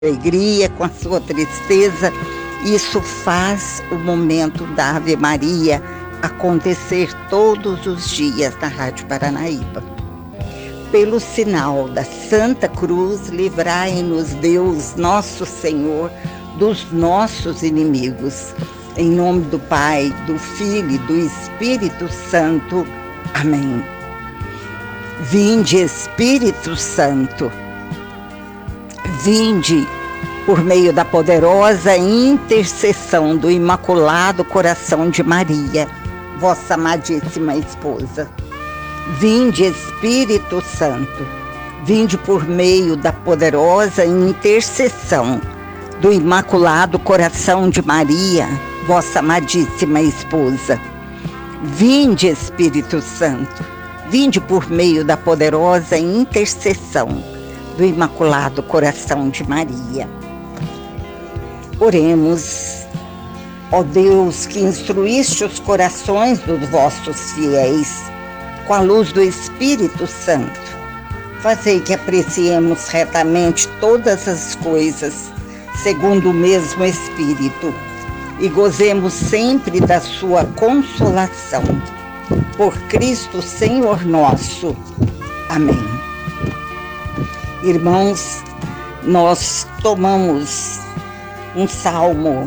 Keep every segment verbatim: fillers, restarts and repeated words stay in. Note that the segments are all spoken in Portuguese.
alegria, com a sua tristeza. Isso faz o momento da Ave Maria acontecer todos os dias na Rádio Paranaíba. Pelo sinal da Santa Cruz, livrai-nos Deus, nosso Senhor, dos nossos inimigos. Em nome do Pai, do Filho e do Espírito Santo. Amém. Vinde, Espírito Santo. Vinde por meio da poderosa intercessão do Imaculado Coração de Maria, vossa amadíssima esposa. Vinde, Espírito Santo, vinde por meio da poderosa intercessão do Imaculado Coração de Maria, vossa amadíssima esposa. Vinde, Espírito Santo, vinde por meio da poderosa intercessão do Imaculado Coração de Maria. Oremos. Ó Deus, que instruíste os corações dos vossos fiéis com a luz do Espírito Santo, fazei que apreciemos retamente todas as coisas segundo o mesmo Espírito e gozemos sempre da sua consolação. Por Cristo Senhor nosso. Amém. Irmãos, nós tomamos um salmo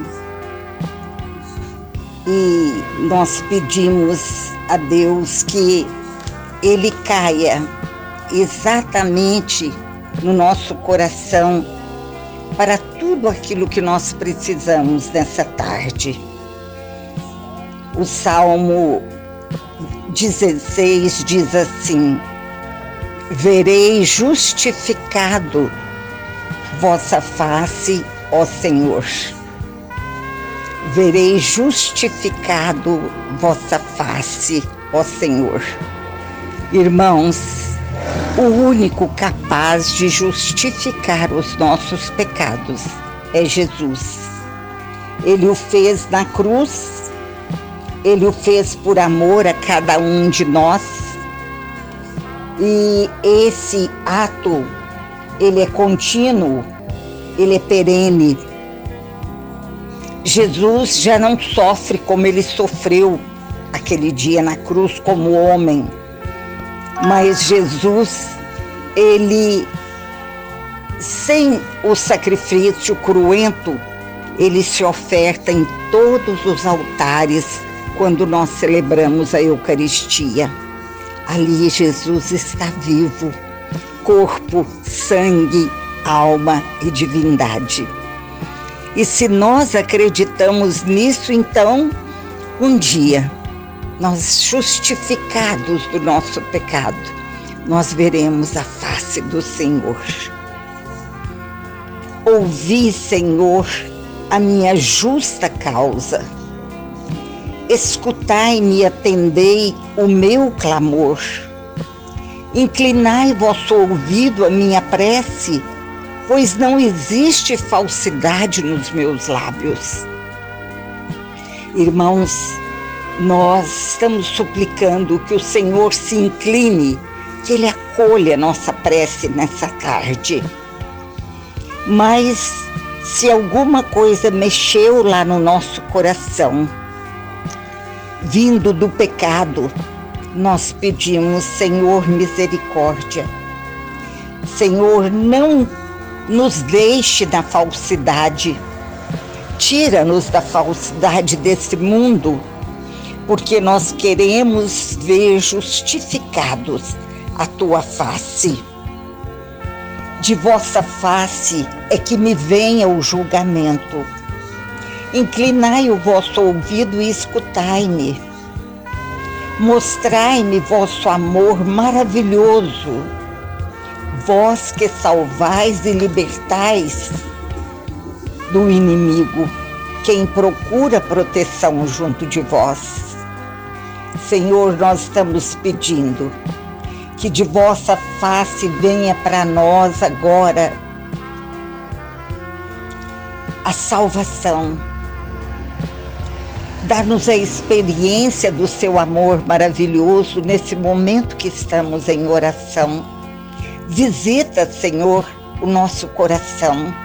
e nós pedimos a Deus que Ele caia exatamente no nosso coração para tudo aquilo que nós precisamos nessa tarde. O Salmo dezesseis diz assim: verei justificado vossa face, ó Senhor. Verei justificado vossa face, ó Senhor. Irmãos, o único capaz de justificar os nossos pecados é Jesus. Ele o fez na cruz, Ele o fez por amor a cada um de nós. E esse ato, ele é contínuo, ele é perene. Jesus já não sofre como ele sofreu aquele dia na cruz como homem, mas Jesus, ele, sem o sacrifício cruento, ele se oferta em todos os altares quando nós celebramos a Eucaristia. Ali Jesus está vivo, corpo, sangue, alma e divindade. E se nós acreditamos nisso, então, um dia, nós justificados do nosso pecado, nós veremos a face do Senhor. Ouvi, Senhor, a minha justa causa. Escutai-me e atendei o meu clamor. Inclinai vosso ouvido à minha prece, pois não existe falsidade nos meus lábios. Irmãos, nós estamos suplicando que o Senhor se incline, que Ele acolha nossa prece nessa tarde. Mas se alguma coisa mexeu lá no nosso coração, vindo do pecado, nós pedimos, Senhor, misericórdia. Senhor, não nos deixe na falsidade. Tira-nos da falsidade desse mundo, porque nós queremos ver justificados a tua face. De vossa face é que me venha o julgamento. Inclinai o vosso ouvido e escutai-me. Mostrai-me vosso amor maravilhoso, vós que salvais e libertais do inimigo, quem procura proteção junto de vós. Senhor, nós estamos pedindo que de vossa face venha para nós agora a salvação. Dá-nos a experiência do seu amor maravilhoso nesse momento que estamos em oração. Visita, Senhor, o nosso coração.